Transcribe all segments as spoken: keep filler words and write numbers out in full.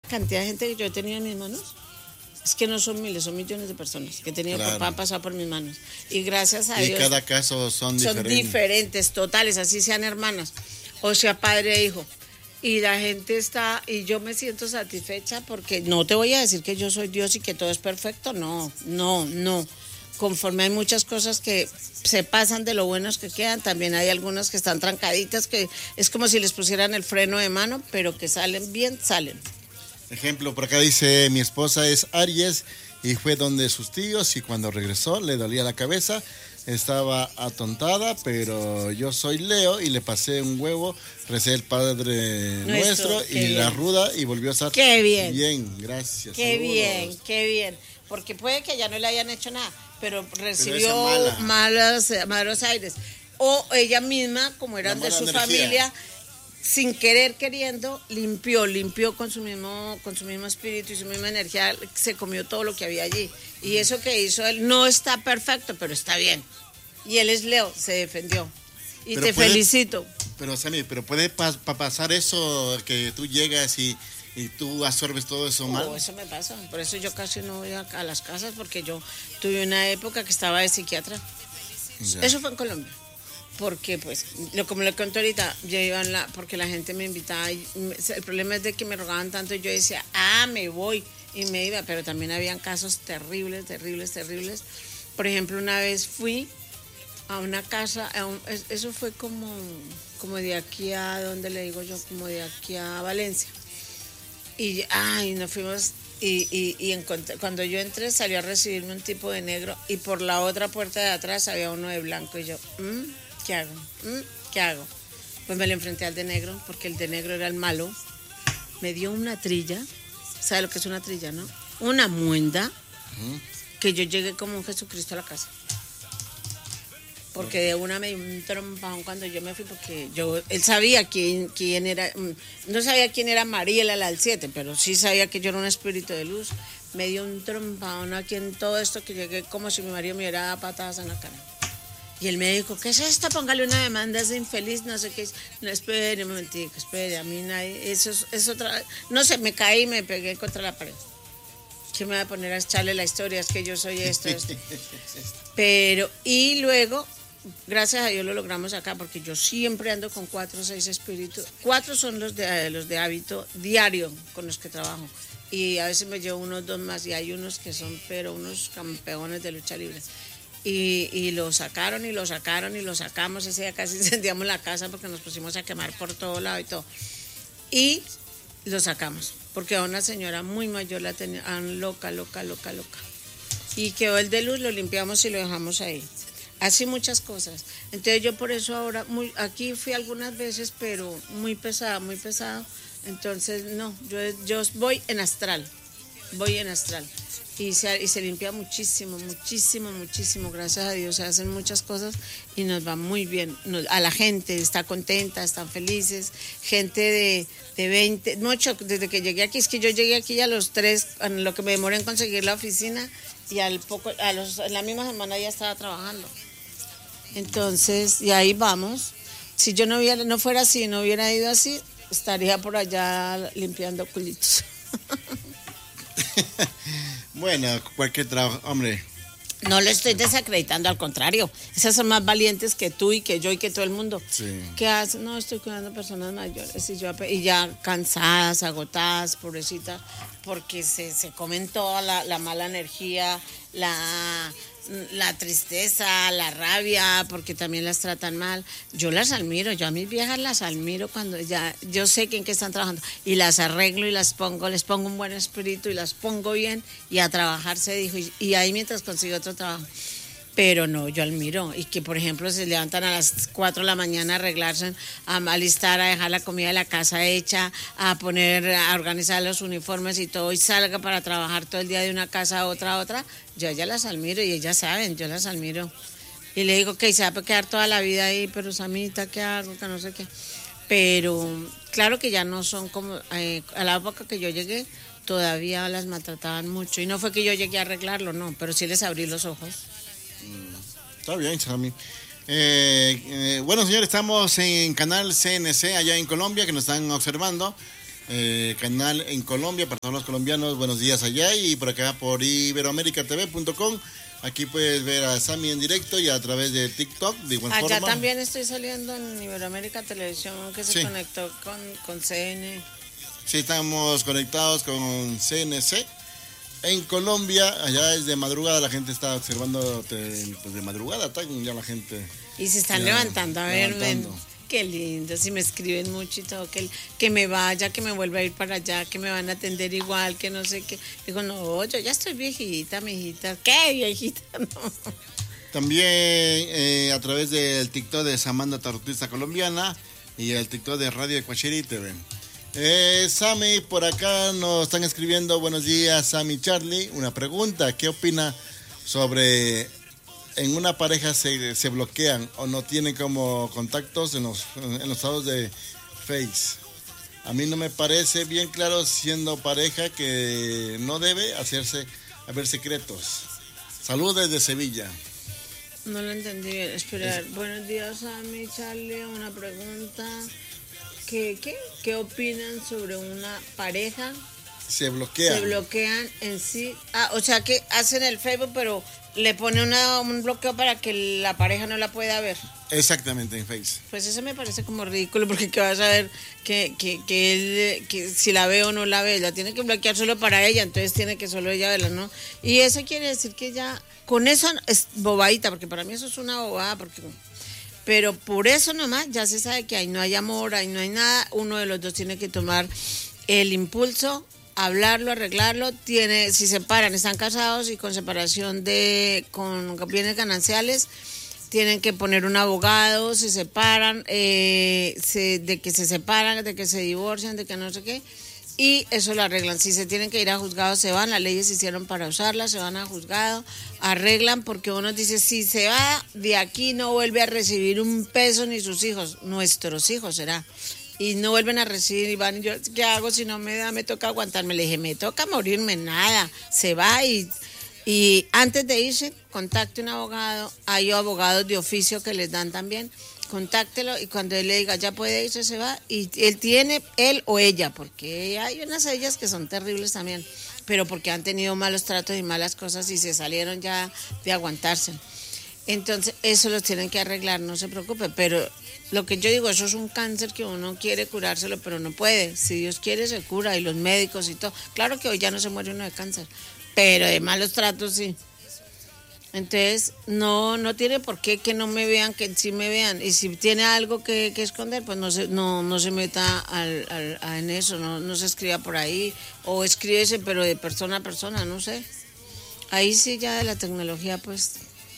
cantidad de gente que yo he tenido en mis manos, es que no son miles, son millones de personas que he tenido, claro, que han pasado por mis manos. Y gracias a y Dios. Y cada caso son diferentes. Son diferentes, totales, así sean hermanas, o sea, padre e hijo. Y la gente está, y yo me siento satisfecha porque no te voy a decir que yo soy Dios y que todo es perfecto, no, no, no. Conforme hay muchas cosas que se pasan de lo buenos que quedan, también hay algunas que están trancaditas, que es como si les pusieran el freno de mano, pero que salen bien, salen. Ejemplo, por acá dice, mi esposa es Aries y fue donde sus tíos y cuando regresó le dolía la cabeza, estaba atontada, pero yo soy Leo y le pasé un huevo, recé el Padre Nuestro, nuestro y bien. La ruda y volvió a estar qué bien. Bien, gracias. Qué saludos. bien, qué bien, porque puede que ya no le hayan hecho nada, pero recibió pero mala. malos, malos aires. O ella misma, como eran de su energía. Familia, sin querer queriendo, limpió, limpió con su mismo, con su mismo espíritu y su misma energía, se comió todo lo que había allí. Y eso que hizo él no está perfecto, pero está bien. Y él es Leo, se defendió. Y pero te puede, felicito. Pero Sammy, pero puede pa- pa pasar eso, que tú llegas y, y tú absorbes todo eso mal. No, eso me pasa. Por eso yo casi no voy a, a las casas, porque yo tuve una época que estaba de psiquiatra. Ya. Eso fue en Colombia. Porque, pues, lo, como le conté ahorita, yo iba en la, porque la gente me invitaba. Y me, el problema es de que me rogaban tanto y yo decía, ah, me voy. Y me iba, pero también habían casos terribles, terribles, terribles. Por ejemplo, una vez fui a una casa, a un, eso fue como, como de aquí a, ¿dónde le digo yo? Como de aquí a Valencia. Y, ay, nos fuimos, y, y, y encontré, cuando yo entré salió a recibirme un tipo de negro y por la otra puerta de atrás había uno de blanco y yo, ¿Mm? ¿qué hago? ¿Mm? ¿Qué hago? Pues me lo enfrenté al de negro, porque el de negro era el malo. Me dio una trilla, ¿sabe lo que es una trilla, no? Una muenda, uh-huh. que yo llegué como un Jesucristo a la casa. Porque de una me dio un trompón cuando yo me fui, porque yo, él sabía quién, quién era, no sabía quién era Mariela, la del siete, pero sí sabía que yo era un espíritu de luz. Me dio un trompón aquí en todo esto, que llegué como si mi marido me hubiera dado patadas en la cara. Y él me dijo, ¿qué es esto? Póngale una demanda, es infeliz, no sé qué. No, espere un momentico, espere, a mí nadie, eso es, es otra, no sé, me caí y me pegué contra la pared. ¿Qué me voy a poner a echarle la historia? Es que yo soy esto, esto. Pero, y luego, gracias a Dios lo logramos acá, porque yo siempre ando con cuatro o seis espíritus. Cuatro son los de, los de hábito diario con los que trabajo. Y a veces me llevo unos dos más, y hay unos que son, pero unos campeones de lucha libre. Y, y lo sacaron y lo sacaron y lo sacamos. Ese día casi incendiamos la casa porque nos pusimos a quemar por todo lado y todo. Y lo sacamos, porque a una señora muy mayor la tenían loca, loca, loca, loca. Y quedó el de luz, lo limpiamos y lo dejamos ahí. Así muchas cosas. Entonces yo por eso ahora, muy, aquí fui algunas veces, pero muy pesada, muy pesado. Entonces no, yo, yo voy en astral, voy en astral. Y se, y se limpia muchísimo, muchísimo, muchísimo. Gracias a Dios se hacen muchas cosas y nos va muy bien. Nos, a la gente está contenta, están felices. Gente de, de veinte, mucho, desde que llegué aquí, es que yo llegué aquí a los tres, en lo que me demoré en conseguir la oficina, y al poco, a los, en la misma semana ya estaba trabajando. Entonces, y ahí vamos. Si yo no, hubiera, no fuera así, no hubiera ido así, estaría por allá limpiando culitos. Bueno, cualquier trabajo, hombre. No le estoy desacreditando, al contrario. Esas son más valientes que tú y que yo y que todo el mundo. Sí. ¿Qué hacen? No, estoy cuidando personas mayores y, yo, y ya cansadas, agotadas, pobrecitas, porque se, se comen toda la, la mala energía, la, la tristeza, la rabia, porque también las tratan mal. Yo las admiro, yo a mis viejas las admiro cuando ya, yo sé que en qué están trabajando y las arreglo y las pongo, les pongo un buen espíritu y las pongo bien y a trabajar se dijo, y, y ahí mientras consigo otro trabajo. Pero no, yo admiro, y que por ejemplo se levantan a las cuatro de la mañana a arreglarse, a alistar, a dejar la comida de la casa hecha, a poner, a organizar los uniformes y todo, y salga para trabajar todo el día de una casa a otra a otra. Yo a ellas las admiro y ellas saben, yo las admiro. Y le digo que se va a quedar toda la vida ahí, pero Samita, ¿qué hago? Que no sé qué. Pero claro que ya no son como, eh, a la época que yo llegué, todavía las maltrataban mucho. Y no fue que yo llegué a arreglarlo, no, pero sí les abrí los ojos. Está bien, Sammy. Eh, eh, bueno, señores, estamos en Canal C N C allá en Colombia, que nos están observando. eh, canal en Colombia, para todos los colombianos, buenos días allá, y por acá por iberoamerica t v punto com. Aquí puedes ver a Sammy en directo y a través de TikTok, de igual Allá forma. también estoy saliendo en Iberoamérica Televisión, que se Sí. conectó con, con C N. Sí, estamos conectados con C N C. En Colombia, allá desde madrugada, la gente está observando, pues de madrugada, está ya la gente. Y se están ya, levantando a verme. levantando. Qué lindo, si me escriben mucho y todo, que, que me vaya, que me vuelva a ir para allá, que me van a atender igual, que no sé qué. Digo, no, yo ya estoy viejita, mijita. ¿Qué viejita? No. También eh, a través del TikTok de Samantha Tarotista Colombiana y el TikTok de Radio Ecuachiri T V. Eh, Sammy, por acá nos están escribiendo, buenos días, Sammy Charlie. Una pregunta, ¿qué opina sobre en una pareja se, se bloquean o no tienen como contactos en los, en los estados de Face? A mí no me parece bien claro, siendo pareja, que no debe hacerse haber secretos. Saludos desde Sevilla. No lo entendí bien. Esperar. Es... Buenos días, Sammy, Charlie. Una pregunta. ¿Qué, qué, ¿Qué opinan sobre una pareja? Se bloquean. Se bloquean en sí. Ah, o sea que hacen el Facebook, pero le pone una, un bloqueo para que la pareja no la pueda ver. Exactamente, en Face. Pues eso me parece como ridículo, porque ¿qué vas a ver que, que, que él, que si la ve o no la ve? La tiene que bloquear solo para ella, entonces tiene que solo ella verla, ¿no? Y eso quiere decir que ya, con eso es bobadita, porque para mí eso es una bobada, porque... Pero por eso nomás ya se sabe que ahí no hay amor, ahí no hay nada. Uno de los dos tiene que tomar el impulso, hablarlo, arreglarlo. Tiene, si se separan, están casados y con separación de, con bienes gananciales, tienen que poner un abogado, se separan, eh, se, de que se separan, de que se divorcian, de que no sé qué. Y eso lo arreglan. Si se tienen que ir a juzgado, se van. Las leyes se hicieron para usarlas, se van a juzgado, arreglan, porque uno dice, si se va de aquí no vuelve a recibir un peso ni sus hijos, nuestros hijos será. Y no vuelven a recibir y van, y yo, ¿qué hago si no me da? Me toca aguantarme. Le dije, me toca morirme, nada. Se va y, y antes de irse, contacte un abogado. Hay abogados de oficio que les dan también. Contáctelo y cuando él le diga ya puede irse, se va, y él tiene, él o ella, porque hay unas de ellas que son terribles también, pero porque han tenido malos tratos y malas cosas y se salieron ya de aguantarse. Entonces eso lo tienen que arreglar, no se preocupe, pero lo que yo digo, eso es un cáncer que uno quiere curárselo, pero no puede. Si Dios quiere se cura, y los médicos y todo. Claro que hoy ya no se muere uno de cáncer, pero de malos tratos sí. Entonces, no no tiene por qué que no me vean, que sí me vean. Y si tiene algo que, que esconder, pues no se no no se meta al, al, a en eso, no, no se escriba por ahí. O escríbese, pero de persona a persona, no sé. Ahí sí ya de la tecnología, pues...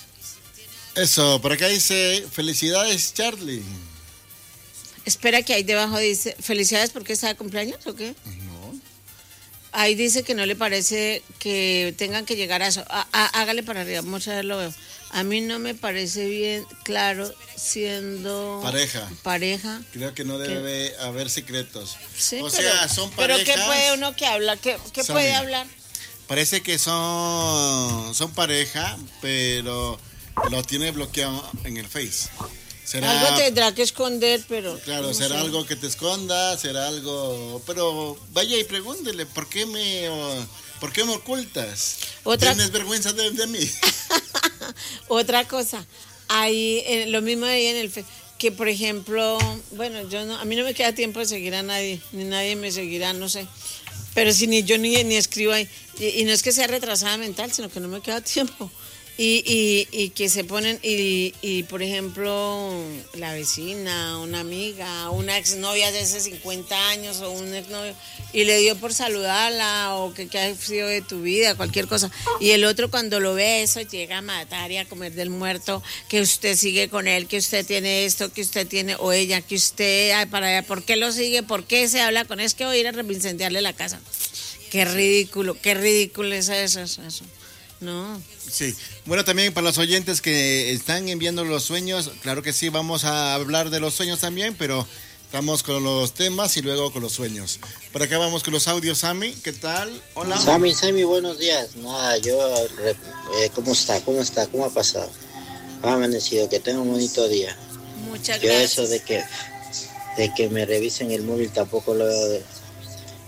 Eso, por acá dice, felicidades, Charlie. Espera, que ahí debajo dice, felicidades, ¿porque está de cumpleaños o qué? No. Ahí dice que no le parece que tengan que llegar a eso. A, a, hágale para arriba, vamos a ver, lo veo. A mí no me parece bien claro, siendo pareja. Pareja. Creo que no debe ¿Qué? haber secretos. Sí, o pero, sea, son parejas. Pero ¿qué puede uno que habla? ¿Qué, qué puede hablar? Parece que son, son pareja, pero lo tiene bloqueado en el Face. ¿Será, algo tendrá que esconder, pero... Claro, no será sé. algo que te esconda, será algo... Pero vaya y pregúntele, ¿por qué me, ¿por qué me ocultas? Otra... ¿Tienes vergüenza de, de mí? Otra cosa, ahí, eh, lo mismo ahí en el Face, que por ejemplo, bueno, yo no, a mí no me queda tiempo de seguir a nadie, ni nadie me seguirá, no sé. Pero si ni yo ni, ni escribo ahí, y, y no es que sea retrasada mental, sino que no me queda tiempo. Y, y, y que se ponen, y, y por ejemplo, la vecina, una amiga, una exnovia de hace cincuenta años o un exnovio, y le dio por saludarla o que, que ha sido de tu vida, cualquier cosa. Y el otro cuando lo ve eso llega a matar y a comer del muerto, que usted sigue con él, que usted tiene esto, que usted tiene, o ella, que usted, ay, para allá, ¿por qué lo sigue? ¿Por qué se habla con él? Es que voy a ir a incendiarle la casa. Qué ridículo, qué ridículo es eso, eso. No. Sí, bueno, también para los oyentes que están enviando los sueños, claro que sí, vamos a hablar de los sueños también, pero estamos con los temas y luego con los sueños. Por acá vamos con los audios, Sammy, ¿qué tal? Hola. Sammy, Sammy, buenos días. Nada, yo, eh, ¿cómo está? ¿Cómo está? ¿Cómo ha pasado? Ha amanecido, que tenga un bonito día. Muchas yo gracias. Yo eso de que, de que me revisen el móvil tampoco lo...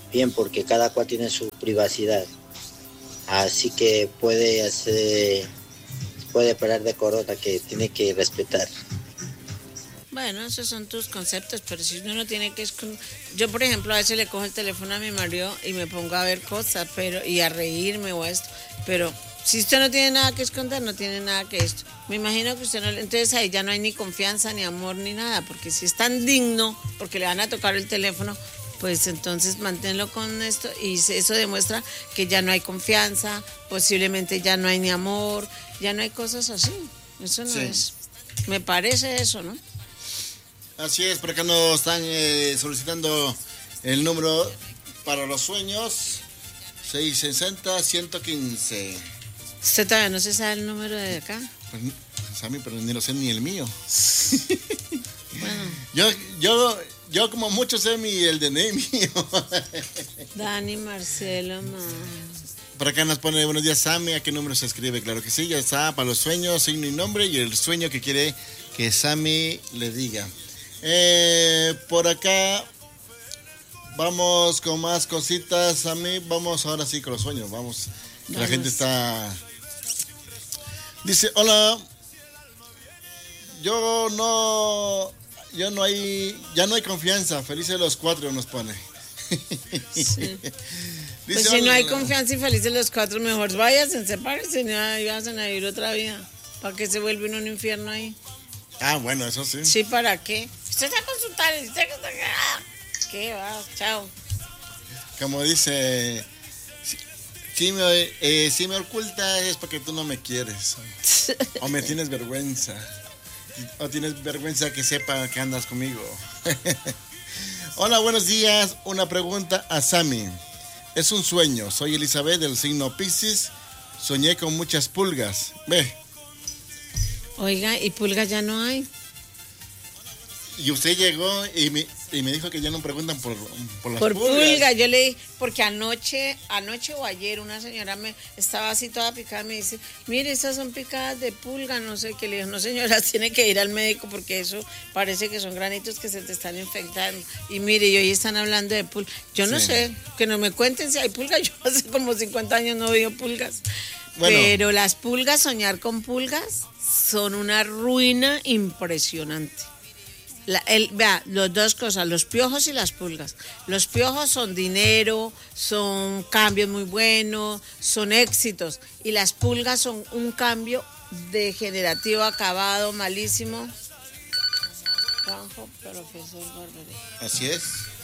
bien, porque cada cual tiene su privacidad. Así que puede hacer, puede parar de corona, que tiene que respetar. Bueno, esos son tus conceptos, pero si uno no tiene que esconder... Yo, por ejemplo, a veces le cojo el teléfono a mi marido y me pongo a ver cosas, pero y a reírme o esto, pero si usted no tiene nada que esconder, no tiene nada que esto. Me imagino que usted no... Entonces ahí ya no hay ni confianza, ni amor, ni nada, porque si es tan digno, porque le van a tocar el teléfono, pues entonces manténlo con esto y eso demuestra que ya no hay confianza, posiblemente ya no hay ni amor, ya no hay cosas así. Eso no sí. es... Me parece eso, ¿no? Así es, por acá nos están eh, solicitando el número para los sueños, seis sesenta, ciento quince. ¿Usted todavía no se sabe el número de acá? Pues, Sammy, pero ni lo sé ni el mío. Bueno. Yo, yo, yo como mucho sé mi, el D N I mío. Dani Marcelo, man. Por acá nos pone, buenos días, Sammy, ¿a qué número se escribe? Claro que sí, ya está, para los sueños, signo y nombre, y el sueño que quiere que Sammy le diga. Eh, por acá vamos con más cositas, Sammy. Vamos ahora sí con los sueños, vamos. Que la gente está... Dice, hola, yo no... Yo no hay... Ya no hay confianza, felices los cuatro nos pone. Sí. Dice, pues si no hay confianza y felices los cuatro, mejor váyanse, sepárense y vayan a vivir otra vida. ¿Para qué se vuelve un infierno ahí? Ah, bueno, eso sí. Sí, ¿para qué? Usted está a consultar, usted está... ¿Qué va? Chao. Como dice, si, si, me, eh, si me oculta es porque tú no me quieres. O me tienes vergüenza. O tienes vergüenza que sepa que andas conmigo. Hola, buenos días. Una pregunta a Sammy. Es un sueño. Soy Elizabeth del signo Piscis. Soñé con muchas pulgas. Ve. Oiga, ¿y pulgas ya no hay? Y usted llegó y me, y me dijo que ya no preguntan por, por las por pulgas. Por pulga, yo le dije, porque anoche, anoche o ayer una señora me estaba así toda picada, me dice, mire, estas son picadas de pulga, no sé qué. Le digo, no señora, tiene que ir al médico porque eso parece que son granitos que se te están infectando. Y mire, y hoy están hablando de pulgas. Yo no sí. sé, que no me cuenten si hay pulgas, yo hace como cincuenta años no veo pulgas. Bueno. Pero las pulgas, soñar con pulgas, son una ruina impresionante. La, el, vea, las dos cosas, los piojos y las pulgas. Los piojos son dinero, son cambios muy buenos, son éxitos. Y las pulgas son un cambio degenerativo, acabado, malísimo. Juanjo, profesor Barbarita. Así es.